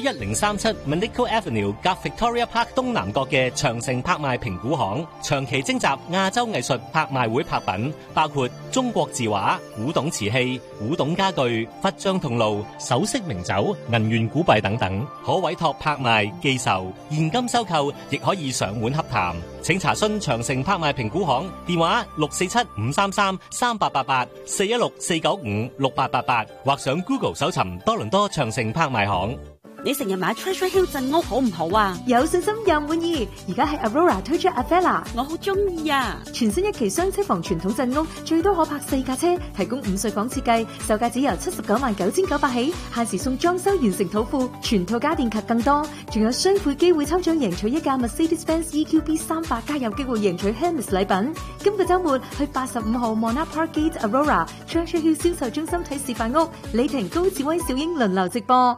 1037 Manico Avenue 夾 Victoria Park 東南角嘅長城拍賣評估行，長期徵集亞洲藝術拍賣會拍品，包括中國字畫、古董瓷器、古董家具、佛像銅爐、首飾名酒、銀元古幣等等，可委託拍賣、寄售、現金收購，亦可以上門洽談。請查詢長城拍賣評估行電話647-533-3888 416-495-6888，或上 Google 搜尋多倫多長城拍賣行。 你成日買 Treasure Hill 鎮屋好唔好啊？ 有信心又滿意。而家喺 Aurora 推出 Avella， 我好中意啊！ 全新一期雙車房傳統鎮屋，最多可泊4架車，提供5睡房設計，售價只由799900起，限時送裝修完成土庫，全套家電及更多，仲有雙倍機會抽獎贏取一架 Mercedes-Benz EQB 300，加有機會贏取 Hermes 禮品。今個週末去85號 Monarch Park Gate Aurora Treasure Hill 銷售中心睇示範屋，李婷、高志威、小英輪流直播。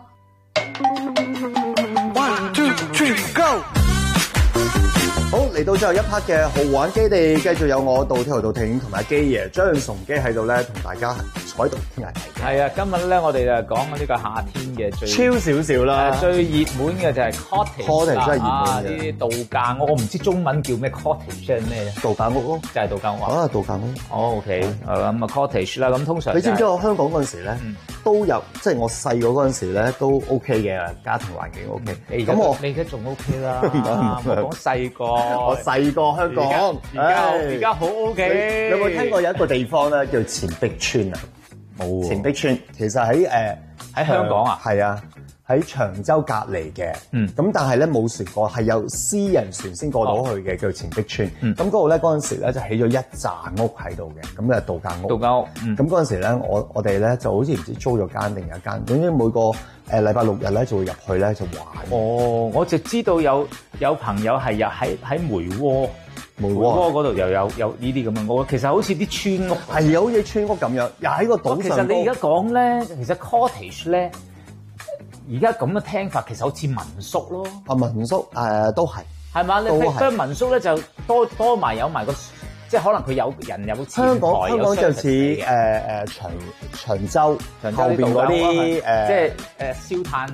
1 2 3 go！ 好，嚟到最後一 part 嘅豪玩基地，繼續有我杜天豪、杜挺同埋基爺張崇基喺度咧，同大家坐喺度傾下偈。 係啊，今日咧我哋就講緊呢個夏天嘅最超少少啦， 最熱門嘅就係 cottage 真係熱門嘅啲度假屋，我唔知中文叫咩 cottage 係咩咧？ 度假屋咯， 就係度假屋啊，度假屋。 哦 OK，咁啊 cottage 啦，咁通常你知唔知我香港嗰陣時咧都有，即係我細個嗰陣時咧都 OK 嘅，家庭環境 OK。咁你而家仲 OK 啦，我講細個， 我細個香港， 而家好 OK。 你有冇聽過有一個地方咧叫前壁村啊？冇。前壁村其實喺香港啊？ 係啊，喺長洲隔離嘅。咁但係咧冇船過，係有私人船先過到去嘅，叫前壁村。咁嗰度咧嗰陣時咧就起咗一紮屋喺度嘅，咁就度假屋。 度假屋。 咁嗰陣時咧，我哋咧就好似唔知租咗間定有間，總之每個禮拜六日咧就會入去咧就玩。 哦，我就知道有朋友係喺梅窩嗰度又有呢啲咁嘅屋，其實好似啲村屋， 係好似村屋咁樣，又喺個島上。 其實你而家講咧，其實 cottage 咧，而家咁嘅聽法其實好似民宿咯。 啊，民宿都係。 係嘛？你譬如民宿咧就多埋有埋個，即係可能佢有人有前台， 香港就似長洲後邊嗰啲即係燒炭。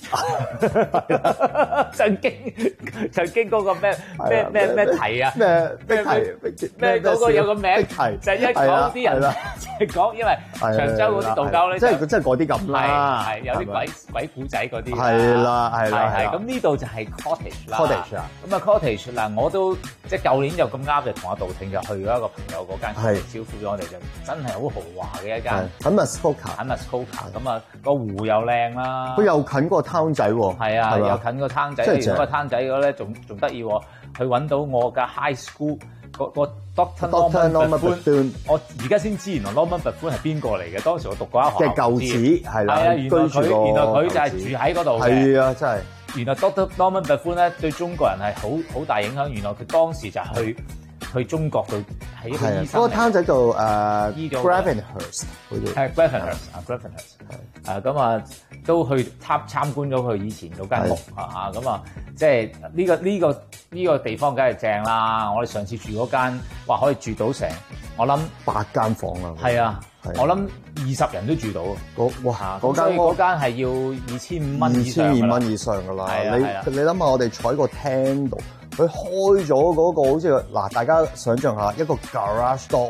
曾經嗰個咩題啊？咩嗰個有個名題，就一講啲人就講，因為長洲嗰啲度假咧， 即係嗰啲咁啦， 係有啲鬼故仔嗰啲， 係啦。 咁呢度就係 cottage 啦。cottage 啊，咁啊 cottage 嗱，我都即係舊年就咁啱就同阿杜挺就去咗一個朋友嗰間，招呼咗我哋就真係好豪華嘅一間。 喺 Muskoka， 咁啊個湖又靚啦， 佢又近個攤仔喎。 係啊，又近個攤仔，如果個攤仔嗰咧仲得意喎，佢揾到我嘅 high school 個 Dr. Norman Bethune， 我而家先知原來 Norman Bethune 係邊個嚟嘅，當時我讀過一學嘅舊址係啦， 原來佢就係住喺嗰度嘅。 係啊，真係。 原來 Dr. Norman Bethune 咧對中國人係好大影響，原來佢當時就去中國度係一個醫生。嗰個攤仔做Gravenhurst， 好似係 Gravenhurst。咁啊，都去參觀咗佢以前嗰間屋啊，咁啊，即係呢個地方梗係正啦！我哋上次住嗰間，哇，可以住到成我諗 8間房啊！ 係啊，我諗20人都住到。嗰間係要2500蚊以上㗎啦。2200蚊以上㗎啦！你諗下，我哋坐喺個廳度，佢開咗嗰個好似嗱，大家想象下一個 garage door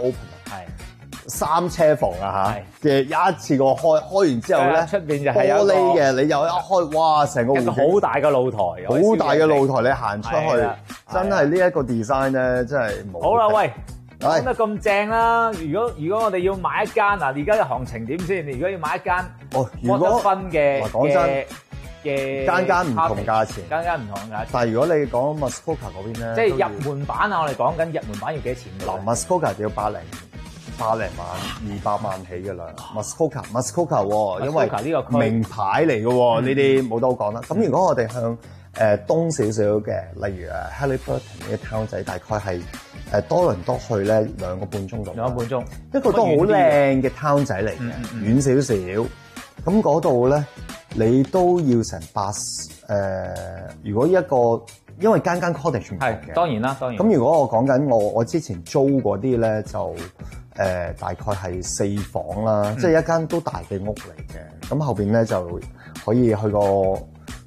open。3車房啊嚇嘅一次過開完之後咧，出邊就係玻璃嘅，你又一開，哇！成個好大嘅露台， 好大嘅露台，你行出去，真係呢一個 design 咧，真係冇。 好啦，喂，講得咁正啦！如果我哋要買一間嗱，而家嘅行情點先？你如果要買一間， 如果分嘅講真嘅間唔同價錢， 間唔同價錢。 但係如果你講 Muskoka 嗰邊咧， 即係入門版啊！我哋講緊入門版要幾錢？ 嗱 Muskoka 就要100萬、200萬起㗎啦。Muskoka 喎，因為名牌嚟嘅喎，呢啲冇得好講啦。咁如果我哋向東少少嘅，例如Haliburton 呢啲 town 仔，大概係多倫多去咧2個半鐘度。 2個半鐘， 一個都好靚嘅 town 仔嚟嘅，遠少少。咁嗰度咧，你都要成如果一個，因為間 cottage 唔同嘅。 當然啦。 咁如果我講緊我之前租嗰啲咧，就大概係4房啦，即係一間都大嘅屋嚟嘅。咁後邊咧就可以去個